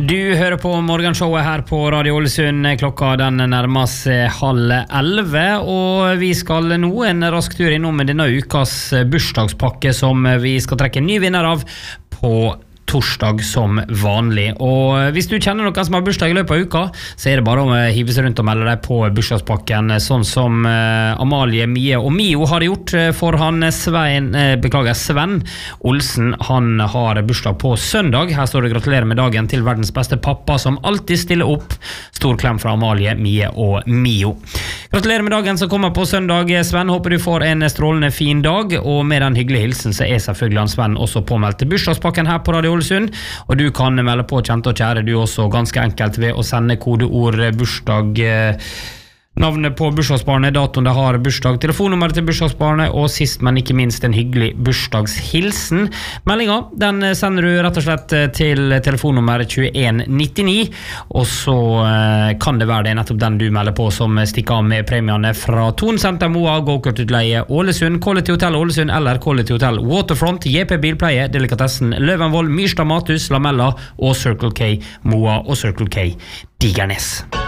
Du hører på morgenshowet her på Radio Ålesund. Klokka den nærmer seg 10:30, og vi skal nå en rask tur innom denne ukas bursdagspakke som vi skal trekke en ny vinner av på torsdag som vanlig. Og hvis du kjenner noen som har bursdag i løpet av uka, så er det bare å hive seg rundt og melde deg på bursdagspakken, sånn som Amalie, Mie og Mio har gjort for han Sven Olsen. Han har bursdag på søndag. Her står det gratulerer med dagen til verdens beste pappa som alltid stiller opp. Stor klem fra Amalie, Mie og Mio. Gratulerer med dagen som kommer på søndag, Sven. Håper du får en strålende fin dag, og med den hyggelige hilsen så er selvfølgelig han Sven også påmeldt til bursdagspakken her på Radio Ålesund, og du kan melde på kjente og kjære du også ganske enkelt ved å sende kodeord bursdag, navnet på bursdagsbarnet, datoen det har bursdag, telefonnummeret til bursdagsbarnet, og sist, men ikke minst en hyggelig bursdagshilsen. Meldingen, den sender du rett og slett til telefonnummer 2199, og så kan det være det nettopp den du melder på som stikker av med premiene fra Thon Center Moa, Go-Kart-utleie Ålesund, Quality Hotel Ålesund eller Quality Hotel Waterfront, JP Bilpleie, Delikatessen Løvenvoll, Myrstad Mathus, Lamella og Circle K Moa og Circle K Digernes.